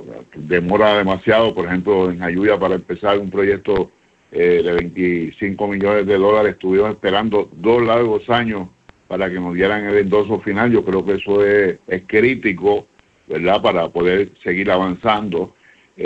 demora demasiado. Por ejemplo, en Jayuya, para empezar un proyecto eh, de veinticinco millones de dólares, estuvimos esperando dos largos años para que nos dieran el endoso final. Yo creo que eso es, es crítico, ¿verdad?, para poder seguir avanzando.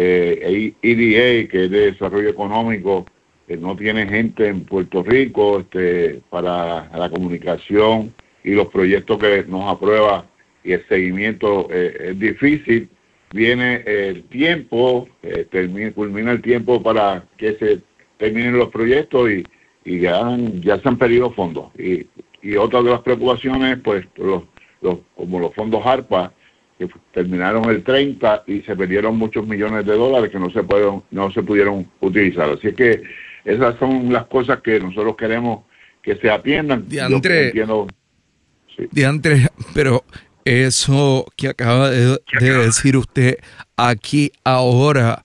Eh, E D A, que es de desarrollo económico, eh, no tiene gente en Puerto Rico este, para la comunicación y los proyectos que nos aprueba y el seguimiento eh, es difícil. Viene el tiempo, eh, termina, culmina el tiempo para que se terminen los proyectos y, y ya, han, ya se han perdido fondos. Y, y otra de las preocupaciones, pues, los, los, como los fondos ARPA, que terminaron el treinta y se perdieron muchos millones de dólares que no se pudieron, no se pudieron utilizar. Así que esas son las cosas que nosotros queremos que se atiendan. Diantre, Yo entiendo, sí. Diantre, pero eso que acaba de, de decir usted aquí ahora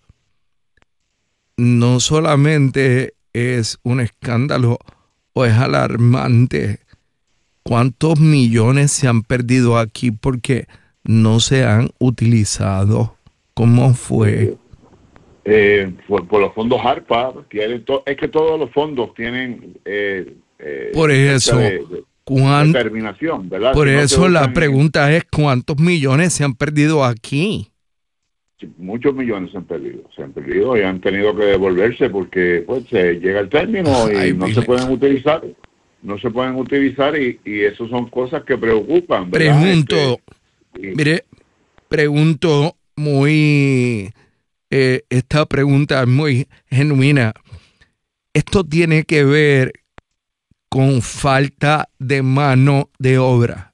no solamente es un escándalo o es alarmante. ¿Cuántos millones se han perdido aquí porque no se han utilizado? ¿Cómo fue? Eh, por, por los fondos ARPA, tienen to, es que todos los fondos tienen eh, eh, por eso de, de, ¿cuán, determinación, ¿verdad? Por si eso no la pregunta en... es ¿cuántos millones se han perdido aquí? Muchos millones se han perdido, se han perdido y han tenido que devolverse porque pues se llega el término y Ay, no mire. se pueden utilizar, no se pueden utilizar y, y eso son cosas que preocupan, ¿verdad? Pregunto, este, y... mire, pregunto muy, eh, esta pregunta es muy genuina. ¿Esto tiene que ver con falta de mano de obra?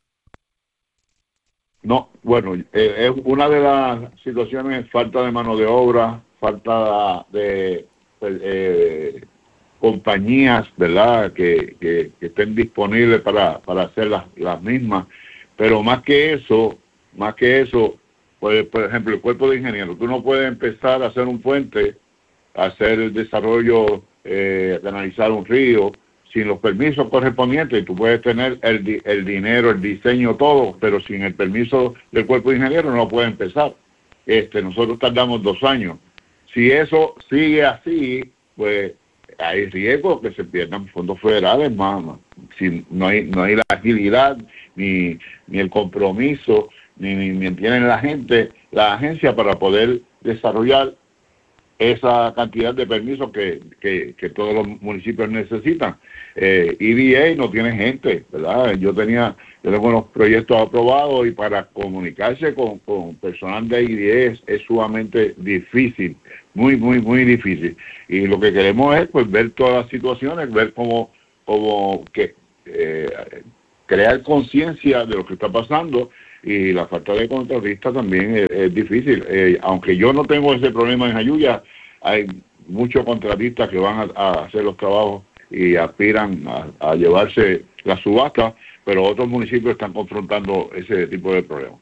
No, bueno, eh, es una de las situaciones, falta de mano de obra, falta de eh, compañías, ¿verdad?, que, que, que estén disponibles para, para hacer las, las mismas. Pero más que eso, más que eso, pues, por ejemplo, el cuerpo de ingenieros, tú no puedes empezar a hacer un puente, a hacer el desarrollo eh, canalizar un río sin los permisos correspondientes. Tú puedes tener el, di- el dinero, el diseño, todo, pero sin el permiso del cuerpo de ingenieros no puede empezar. Este, nosotros tardamos dos años. Si eso sigue así, pues hay riesgo que se pierdan fondos federales, más, más. Si no hay no hay la agilidad ni ni el compromiso ni ni, ni tienen la gente la agencia para poder desarrollar esa cantidad de permisos que, que, que todos los municipios necesitan. Eh, E D A no tiene gente, ¿verdad? Yo tenía, yo tengo unos proyectos aprobados y para comunicarse con, con personal de E D A es, es sumamente difícil, muy, muy, muy difícil. Y lo que queremos es pues ver todas las situaciones, ver cómo, cómo que eh, crear conciencia de lo que está pasando. Y la falta de contratistas también es, es difícil. Eh, aunque yo no tengo ese problema en Jayuya, hay muchos contratistas que van a, a hacer los trabajos y aspiran a, a llevarse la subasta, pero otros municipios están confrontando ese tipo de problemas.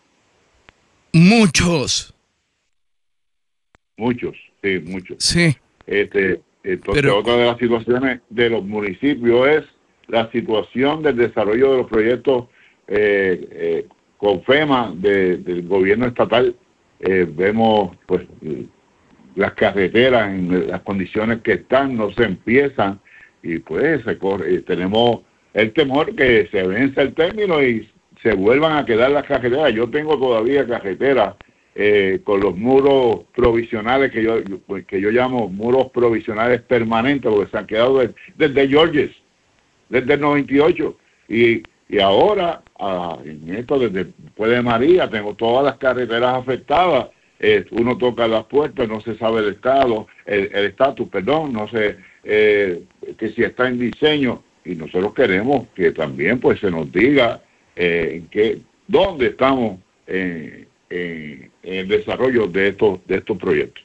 Muchos. Muchos, sí, muchos. Sí. Este, entonces, Pero- otra de las situaciones de los municipios es la situación del desarrollo de los proyectos eh, eh, con FEMA de, del gobierno estatal. Eh, vemos pues las carreteras en las condiciones que están, no se empiezan y pues se corre, eh, tenemos el temor que se vence el término y se vuelvan a quedar las carreteras. Yo tengo todavía carreteras eh, con los muros provisionales que yo, yo- pues, que yo llamo muros provisionales permanentes, porque se han quedado de- desde Georges, desde el noventa y ocho, y, y ahora ah, en esto desde después de María tengo todas las carreteras afectadas. Eh, uno toca las puertas, no se sabe el estado, el el estatus, perdón, no sé eh, que si está en diseño, y nosotros queremos que también pues se nos diga eh, en qué, dónde estamos en, en- en el desarrollo de estos de estos proyectos.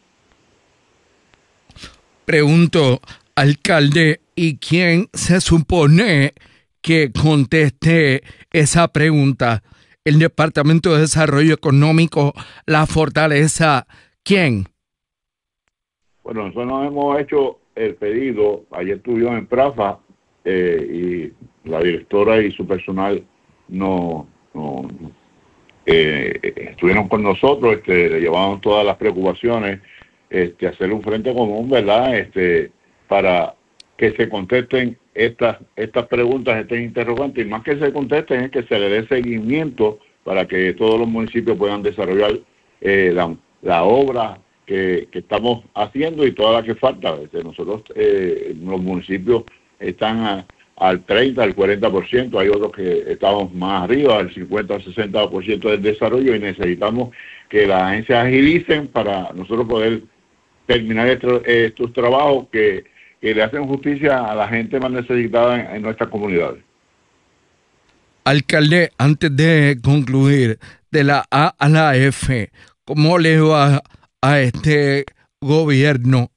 Pregunto, alcalde, ¿y quién se supone que conteste esa pregunta? ¿El Departamento de Desarrollo Económico, la Fortaleza? ¿Quién? Bueno, nosotros nos hemos hecho el pedido, ayer estuvimos en Prafa eh, y la directora y su personal no, no eh, estuvieron con nosotros, este, le llevamos todas las preocupaciones, este, hacer un frente común, ¿verdad? Este, para que se contesten estas estas preguntas, estas interrogantes, y más que se contesten es que se le dé seguimiento para que todos los municipios puedan desarrollar eh, la, la obra que, que estamos haciendo y toda la que falta. Este, nosotros, eh, los municipios están a- al treinta, al cuarenta por ciento, hay otros que estamos más arriba, al cincuenta, al sesenta por ciento del desarrollo, y necesitamos que las agencias agilicen para nosotros poder terminar estos, estos trabajos que, que le hacen justicia a la gente más necesitada en, en nuestras comunidades. Alcalde, antes de concluir, de la A a la F, ¿cómo le va a este gobierno?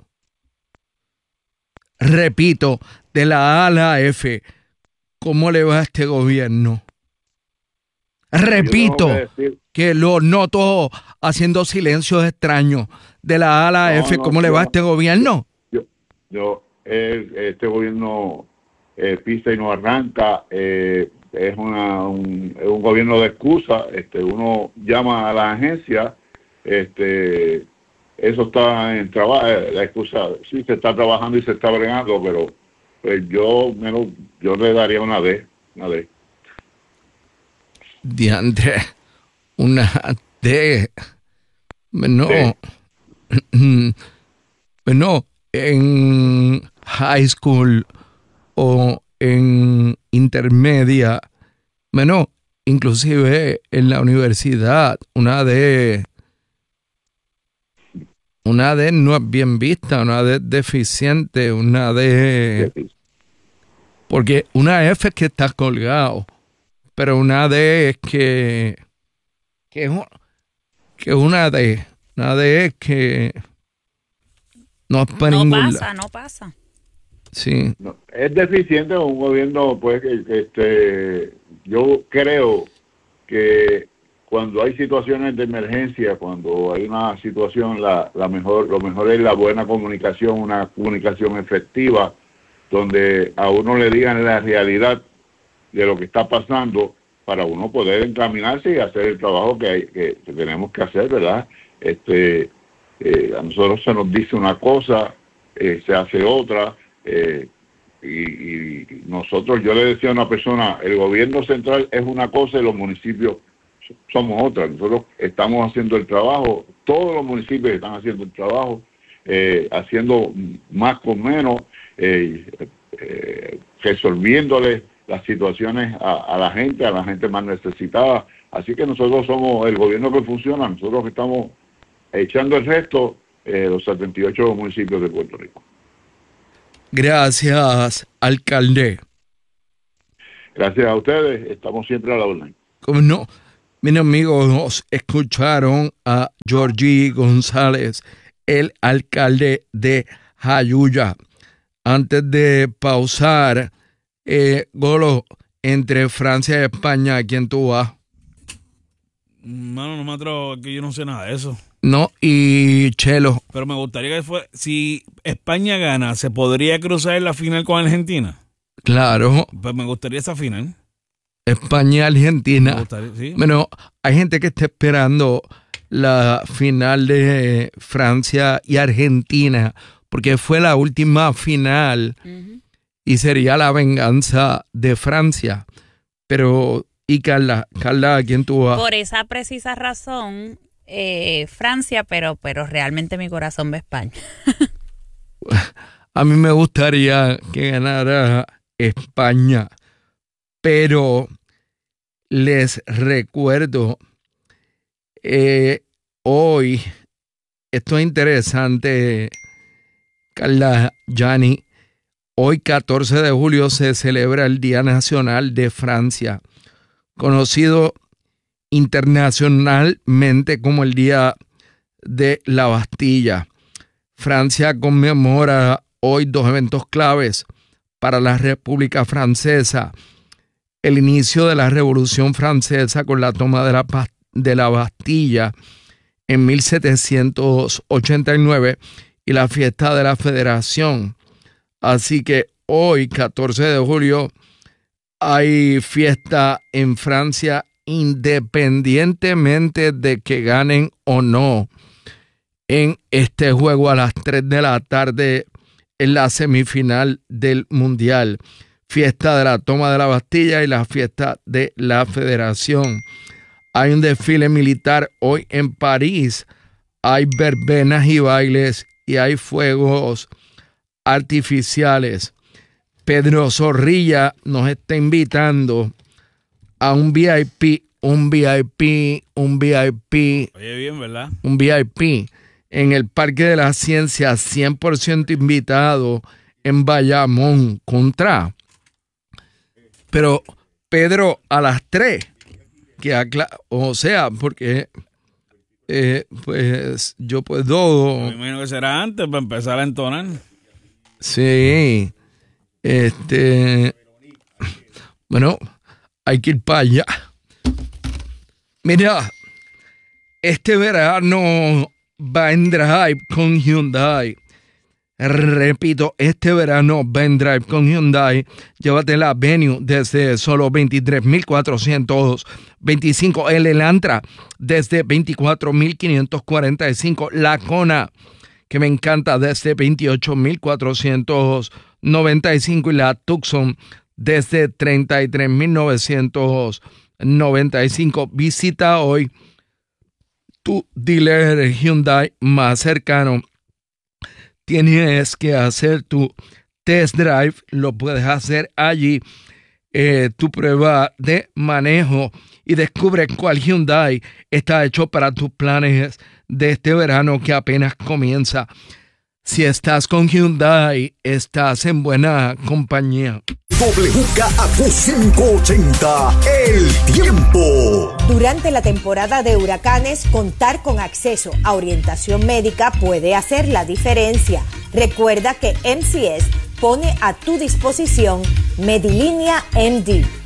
Repito, de la A a la F, ¿cómo le va a este gobierno? Repito, Yo tengo que decir- que lo noto haciendo silencios extraños. De la A a la No, F, no, ¿cómo le yo va a no- este gobierno? Yo, yo eh, este gobierno eh, pisa y no arranca, eh, es, una, un, es un gobierno de excusa. Este, uno llama a la agencia, este, eso está en trabajo, la excusa, sí se está trabajando y se está bregando, pero pues yo menos, yo le daría una D, una D. Diantre, una D. No. Bueno, en high school o en intermedia, bueno, inclusive en la universidad, una D, una D no es bien vista, una D deficiente, una D, porque una F es que está colgado, pero una D es que, que es un- que una D, una D es que no es para No ningún pasa, lado. no pasa. Sí. No, es deficiente un gobierno, pues, que, que, este, yo creo que cuando hay situaciones de emergencia, cuando hay una situación, la, la mejor, lo mejor es la buena comunicación, una comunicación efectiva, donde a uno le digan la realidad de lo que está pasando para uno poder encaminarse y hacer el trabajo que, hay, que, que tenemos que hacer, ¿verdad? Este, eh, a nosotros se nos dice una cosa, eh, se hace otra, eh, y, y nosotros, yo le decía a una persona, el gobierno central es una cosa y los municipios somos otra. Nosotros estamos haciendo el trabajo, todos los municipios están haciendo el trabajo, eh, haciendo más con menos, eh, eh, resolviéndole las situaciones a, a la gente, a la gente más necesitada. Así que nosotros somos el gobierno que funciona, nosotros que estamos echando el resto, eh, los setenta y ocho municipios de Puerto Rico. Gracias, alcalde. Gracias a ustedes, estamos siempre a la orden. Como no, mis amigos, escucharon a Georgie González, el alcalde de Jayuya. Antes de pausar, eh, Golo, entre Francia y España, ¿a quién tú vas? Mano, no me atrevo, que yo no sé nada de eso. No, y Chelo. Pero me gustaría que fue, si España gana, ¿se podría cruzar en la final con Argentina? Claro. Pues me gustaría esa final. España y Argentina. Me gustaría, sí. Bueno, hay gente que está esperando la final de Francia y Argentina, porque fue la última final uh-huh. y sería la venganza de Francia. Pero, y Carla, Carla, ¿a quién tú vas? Por esa precisa razón, eh, Francia, pero, pero realmente mi corazón va a España. A mí me gustaría que ganara España, pero les recuerdo, eh, hoy, esto es interesante, Carla, Gianni, hoy catorce de julio se celebra el Día Nacional de Francia, conocido internacionalmente como el Día de la Bastilla. Francia conmemora hoy dos eventos claves para la República Francesa: el inicio de la Revolución Francesa con la toma de la, de la Bastilla en mil setecientos ochenta y nueve y la fiesta de la Federación. Así que hoy, catorce de julio, hay fiesta en Francia independientemente de que ganen o no en este juego a las tres de la tarde en la semifinal del Mundial. Fiesta de la toma de la Bastilla y la fiesta de la Federación. Hay un desfile militar hoy en París. Hay verbenas y bailes y hay fuegos artificiales. Pedro Zorrilla nos está invitando a un V I P, un V I P, un V I P. Oye bien, ¿verdad? Un V I P en el Parque de la Ciencia, cien por ciento invitado en Bayamón, contra. Pero, Pedro, a las tres, que acla- o sea, porque eh, pues yo puedo... Me imagino que será antes para empezar a entonar. Sí, este... Bueno, hay que ir para allá. Mira, este verano va en Drive con Hyundai. Repito, este verano va en Drive con Hyundai. Llévate la Venue desde solo veintitrés mil cuatrocientos veinticinco. El Elantra desde veinticuatro mil quinientos cuarenta y cinco. La Kona, que me encanta, desde veintiocho mil cuatrocientos noventa y cinco. Y la Tucson desde treinta y tres mil novecientos noventa y cinco. Visita hoy tu dealer Hyundai más cercano. Tienes que hacer tu test drive, lo puedes hacer allí, eh, tu prueba de manejo, y descubre cuál Hyundai está hecho para tus planes de este verano que apenas comienza. Si estás con Hyundai, estás en buena compañía. W K A Q quinientos ochenta, el tiempo. Durante la temporada de huracanes, contar con acceso a orientación médica puede hacer la diferencia. Recuerda que M C S pone a tu disposición Medilínea M D,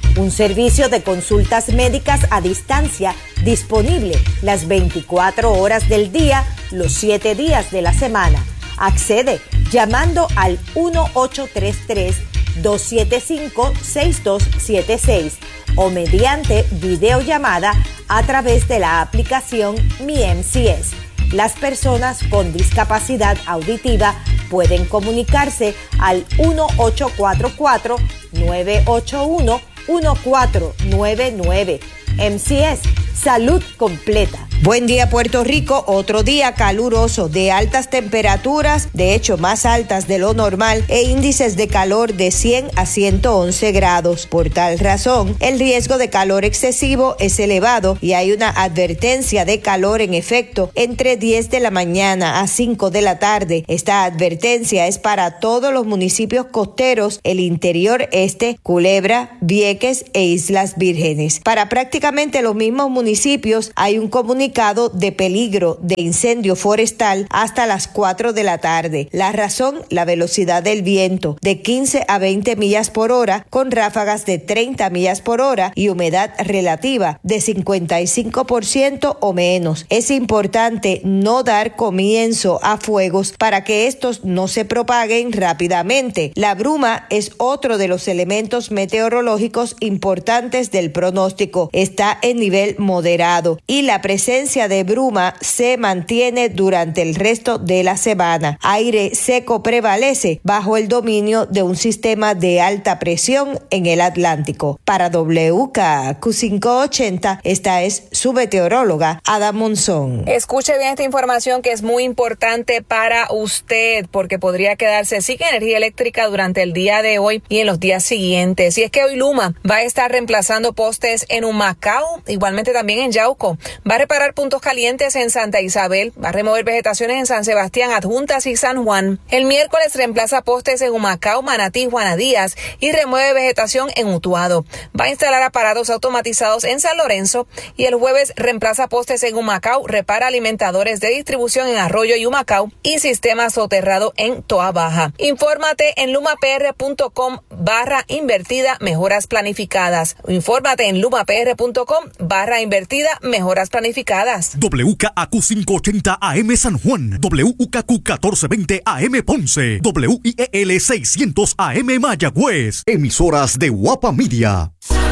un servicio de consultas médicas a distancia disponible las veinticuatro horas del día, los siete días de la semana. Accede llamando al uno ocho tres tres, dos siete cinco, seis dos siete seis o mediante videollamada a través de la aplicación Mi M C S. Las personas con discapacidad auditiva pueden comunicarse al uno ocho cuatro cuatro, nueve ocho uno, uno cuatro nueve nueve. M C S, salud completa. Buen día, Puerto Rico. Otro día caluroso de altas temperaturas, de hecho más altas de lo normal, e índices de calor de cien a ciento once grados. Por tal razón, el riesgo de calor excesivo es elevado y hay una advertencia de calor en efecto entre diez de la mañana a cinco de la tarde. Esta advertencia es para todos los municipios costeros, el interior este, Culebra, Vieques e Islas Vírgenes. Para prácticamente los mismos municipios hay un comunicado de peligro de incendio forestal hasta las cuatro de la tarde. La razón, la velocidad del viento de quince a veinte millas por hora con ráfagas de treinta millas por hora y humedad relativa de cincuenta y cinco por ciento o menos. Es importante no dar comienzo a fuegos para que estos no se propaguen rápidamente. La bruma es otro de los elementos meteorológicos importantes del pronóstico. Está en nivel moderado y la presencia de bruma se mantiene durante el resto de la semana. Aire seco prevalece bajo el dominio de un sistema de alta presión en el Atlántico. Para W K Q quinientos ochenta, esta es su meteoróloga Ada Monzón. Escuche bien esta información que es muy importante para usted porque podría quedarse sin energía eléctrica durante el día de hoy y en los días siguientes. Y es que hoy Luma va a estar reemplazando postes en Humacao, igualmente también en Yauco. Va a reparar puntos calientes en Santa Isabel, va a remover vegetaciones en San Sebastián, Adjuntas y San Juan. El miércoles reemplaza postes en Humacao, Manatí, Juana Díaz y remueve vegetación en Utuado. Va a instalar aparatos automatizados en San Lorenzo y el jueves reemplaza postes en Humacao, repara alimentadores de distribución en Arroyo y Humacao y sistema soterrado en Toa Baja. Infórmate en lumapr.com barra invertida mejoras planificadas. Infórmate en lumapr.com barra invertida mejoras planificadas. W K Q quinientos ochenta A M San Juan, W K Q catorce veinte A M Ponce, W I E L seiscientos A M Mayagüez. Emisoras de Guapa Media.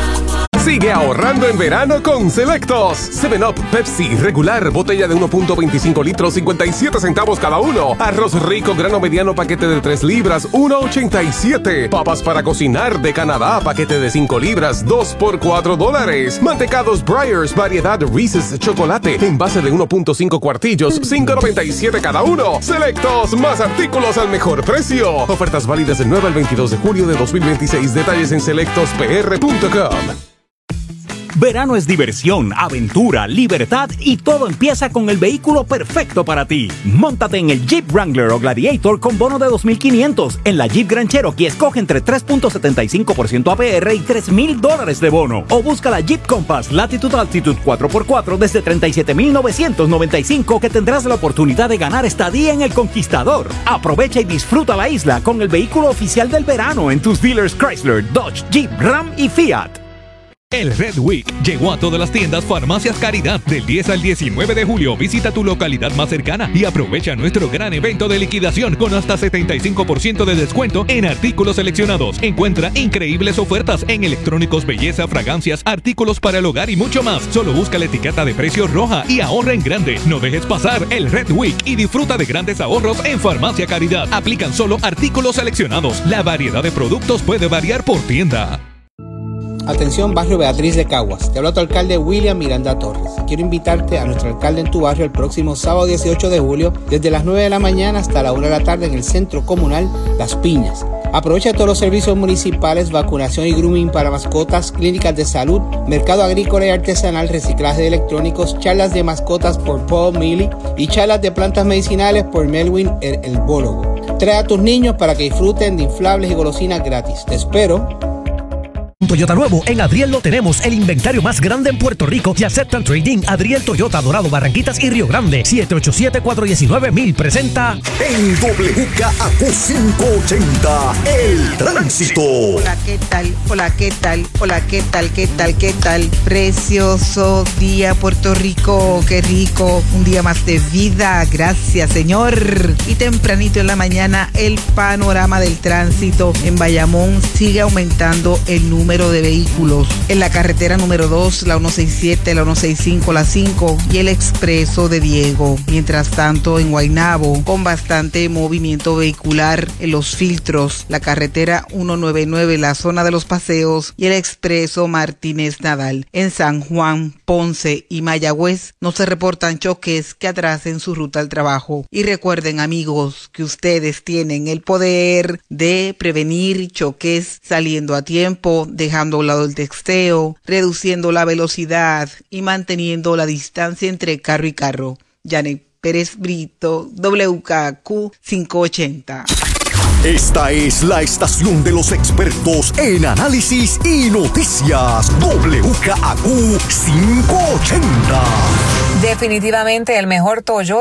Sigue ahorrando en verano con Selectos. seven up, Pepsi, regular, botella de uno punto veinticinco litros, cincuenta y siete centavos cada uno. Arroz rico, grano mediano, paquete de tres libras, uno ochenta y siete. Papas para cocinar de Canadá, paquete de cinco libras, dos por cuatro dólares. Mantecados Breyers, variedad Reese's chocolate, envase de uno punto cinco cuartillos, cinco noventa y siete cada uno. Selectos, más artículos al mejor precio. Ofertas válidas del nueve al veintidós de julio de dos mil veintiséis. Detalles en selectos p r punto com. Verano es diversión, aventura, libertad y todo empieza con el vehículo perfecto para ti. Móntate en el Jeep Wrangler o Gladiator con bono de dos mil quinientos. En la Jeep Grand Cherokee escoge entre tres punto setenta y cinco por ciento A P R y tres mil dólares de bono. O busca la Jeep Compass Latitude Altitude cuatro por cuatro desde treinta y siete mil novecientos noventa y cinco que tendrás la oportunidad de ganar estadía en el Conquistador. Aprovecha y disfruta la isla con el vehículo oficial del verano en tus dealers Chrysler, Dodge, Jeep, Ram y Fiat. El Red Week llegó a todas las tiendas Farmacias Caridad. Del diez al diecinueve de julio visita tu localidad más cercana y aprovecha nuestro gran evento de liquidación con hasta setenta y cinco por ciento de descuento en artículos seleccionados. Encuentra increíbles ofertas en electrónicos, belleza, fragancias, artículos para el hogar y mucho más. Solo busca la etiqueta de precio roja y ahorra en grande. No dejes pasar el Red Week y disfruta de grandes ahorros en Farmacia Caridad. Aplican solo artículos seleccionados. La variedad de productos puede variar por tienda. Atención, barrio Beatriz de Caguas. Te habla tu alcalde William Miranda Torres. Quiero invitarte a nuestro alcalde en tu barrio el próximo sábado dieciocho de julio desde las nueve de la mañana hasta la una de la tarde en el Centro Comunal Las Piñas. Aprovecha todos los servicios municipales, vacunación y grooming para mascotas, clínicas de salud, mercado agrícola y artesanal, reciclaje de electrónicos, charlas de mascotas por Paul Milley y charlas de plantas medicinales por Melwin el Herbólogo. Trae a tus niños para que disfruten de inflables y golosinas gratis. Te espero. Toyota nuevo, en Adriel lo tenemos, el inventario más grande en Puerto Rico y aceptan trading. Adriel Toyota, Dorado, Barranquitas y Río Grande. siete ocho siete, cuatro uno nueve, mil presenta en W K A Q quinientos ochenta, el tránsito. Hola, ¿qué tal? Hola, ¿qué tal? Hola, ¿qué tal? ¿Qué tal? ¿Qué tal? Precioso día, Puerto Rico, qué rico. Un día más de vida, gracias, Señor. Y tempranito en la mañana, el panorama del tránsito en Bayamón sigue aumentando el número de vehículos. En la carretera número dos, la ciento sesenta y siete, la ciento sesenta y cinco, la cinco y el expreso de Diego. Mientras tanto, en Guaynabo, con bastante movimiento vehicular en los filtros, la carretera ciento noventa y nueve, la zona de los paseos y el expreso Martínez Nadal. En San Juan, Ponce y Mayagüez no se reportan choques que atrasen su ruta al trabajo. Y recuerden, amigos, que ustedes tienen el poder de prevenir choques saliendo a tiempo, dejando a un lado el texteo, reduciendo la velocidad y manteniendo la distancia entre carro y carro. Janet Pérez Brito, W K A Q quinientos ochenta. Esta es la estación de los expertos en análisis y noticias. W K A Q quinientos ochenta. Definitivamente el mejor Toyota